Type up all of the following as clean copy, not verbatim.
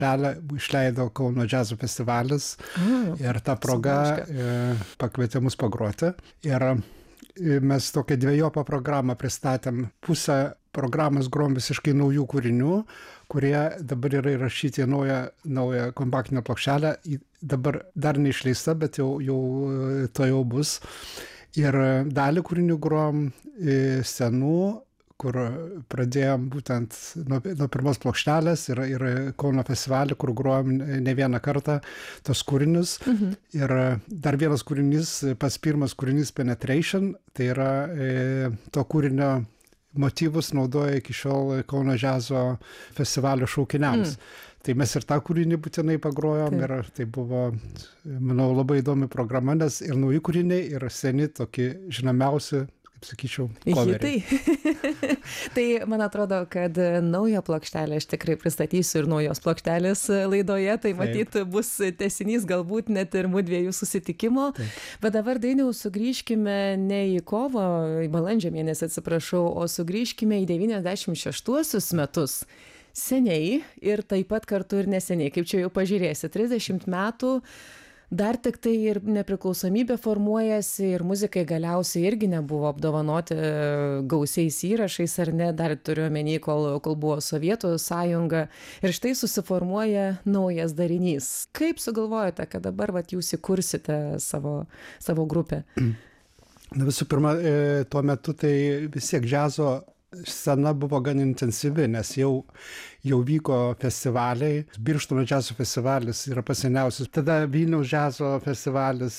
plokštelę išleido Kauno džiazo festivalis ir ta proga pakvietė mus pagroti. Ir mes tokią dvejopą programą pristatėm. Pusę programos grojom visiškai naujų kūrinių, kurie dabar yra įrašyti į naują kompaktinę plokštelę. Dabar dar neišleista, bet to jau bus. Ir dalį kūrinių grojom senų, kur pradėjom būtent nuo pirmos plokštelės ir Kauno festivalį, kur grojom ne vieną kartą tos kūrinius. Ir dar vienas kūrinys, pats pirmas kūrinys Penetration, tai yra to kūrinio motyvus naudoja iki šiol Kauno džiazo festivalio šaukiniams. Tai mes ir tą kūrinį būtinai pagrojom ir tai buvo, manau, labai įdomi programa, nes ir nauji kūriniai, ir seni tokie žinomiausi, kaip sakyčiau, coveriai. Tai man atrodo, kad naują plokštelę aš tikrai pristatysiu ir naujos plokštelės laidoje, tai matyt bus tęsinys galbūt net ir mūdviejų susitikimo. Bet dabar, Dainiau, sugrįžkime ne į kovo, į balandžio mėnesį atsiprašau, o sugrįžkime į 96 metus. Seniai ir taip pat kartu ir neseniai, kaip čia jau pažiūrėsi, 30 metų, dar tik tai ir nepriklausomybė formuojasi ir muzikai galiausiai irgi nebuvo apdovanoti gausiais įrašais, ar ne, dar turiu omeny, kol buvo Sovietų sąjunga, ir štai susiformuoja naujas darinys. Kaip sugalvojate, kad dabar jūs įkursite savo grupę? Visų pirma, tuo metu tai vis tiek džiazo scena buvo gan intensyvi, nes jau vyko festivaliai. Birštono džiazo festivalis yra pats seniausias. Tada Vilniaus džiazo festivalis,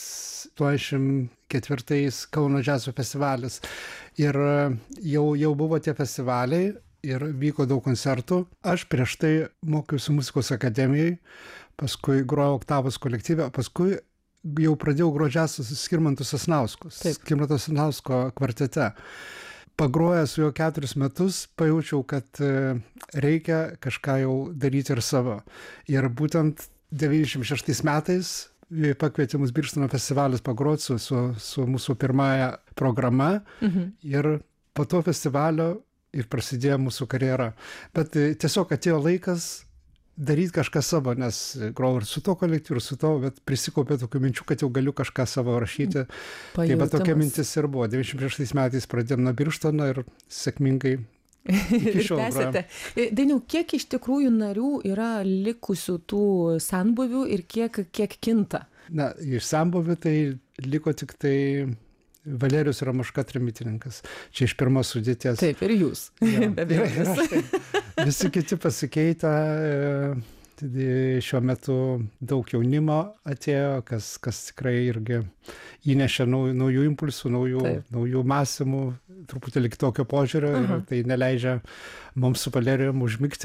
84 Kauno džiazo festivalis. Ir jau buvo tie festivaliai ir vyko daug koncertų. Aš prieš tai mokiausi muzikos akademijai, paskui grojau Oktavos kolektyve, paskui jau pradėjau groti džiazą su Skirmantu Sasnausku. Skirmanto Sasnausko kvartete. Pagrojęs su juo 4 metus, pajaučiau, kad reikia kažką jau daryti ir savo. Ir būtent 96 metais pakvietė mus Birštono festivalis pagroti su mūsų pirmąja programa. Ir po to festivalio ir prasidėjo mūsų karjera. Bet tiesiog atėjo laikas daryti kažką savo, nes grojau ir su to kolektyvu, ir su to, bet prisikaupė tokių minčių, kad jau galiu kažką savo rašyti. Tai bet tokia mintis ir buvo. 96 metais pradėjom nuo Birštono ir sėkmingai iki šiol grojam. Dainiau, kiek iš tikrųjų narių yra likusių tų senbuvių ir kiek kinta? Na, iš senbuvių tai liko tik tai Valerijus Ramoška trimitininkas. Čia iš pirmos sudėties. Taip, ir jūs. Visi kiti pasikeitę. Šiuo metu daug jaunimo atėjo, kas tikrai irgi įnešė naujų impulsų, naujų mąstymų, truputėlį kitokio požiūrio ir tai neleidžia mums su Valerijum užmigti.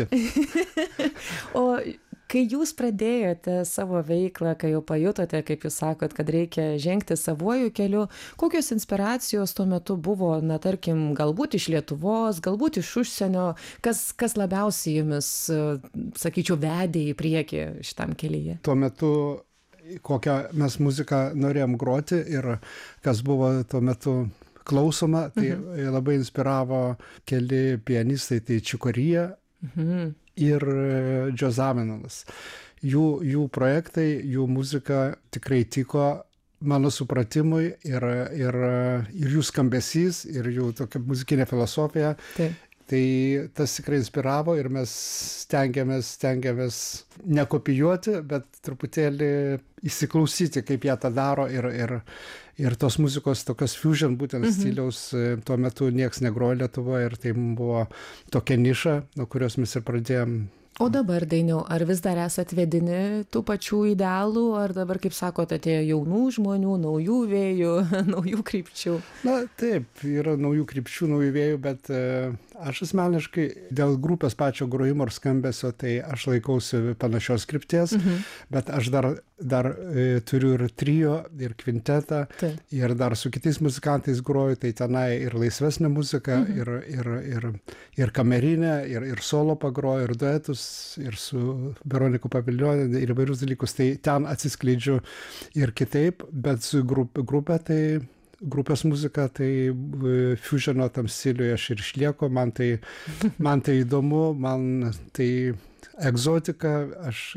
O kai jūs pradėjote savo veiklą, kai jau pajutote, kaip jūs sakot, kad reikia žengti savuoju keliu, kokios inspiracijos tuo metu buvo, na tarkim, galbūt iš Lietuvos, galbūt iš užsienio, kas labiausiai jumis, sakyčiau, vedė į priekį šitam kelyje? Tuo metu, kokią mes muziką norėjom groti ir kas buvo tuo metu klausoma, tai labai inspiravo keli pianistai, tai Čikorija ir Džozamenovas. Jų projektai, jų muzika tikrai tiko mano supratimui ir jų skambesys, ir jų tokia muzikinė filosofija. Tai tas tikrai inspiravo ir mes stengiamės nekopijuoti, bet truputėlį įsiklausyti, kaip jie tą daro ir tos muzikos tokios fusion, būtent stiliaus tuo metu nieks negrojo Lietuvoje ir tai buvo tokia niša, nuo kurios mes ir pradėjom. O dabar, Dainiau, ar vis dar esat vedini tų pačių idealų, ar dabar, kaip sakote, atėjo jaunų žmonių, naujų vėjų, naujų krypčių? Na, taip, yra naujų krypčių, naujų vėjų, bet aš asmeniškai dėl grupės pačio grojimo ir skambesio, tai aš laikausi panašios krypties, bet aš dar turiu ir trio, ir kvintetą, ir dar su kitais muzikantais groju, tai tenai ir laisvesnė muzika, ir kamerinė, ir solo pagroju, ir duetus, ir su Veroniku Pavilionė, ir įvairius dalykus, tai ten atsiskleidžiu ir kitaip, bet su grupė, tai grupės muzika, tai fusiono tam stiliui aš ir išlieku, man tai įdomu, man tai egzotika aš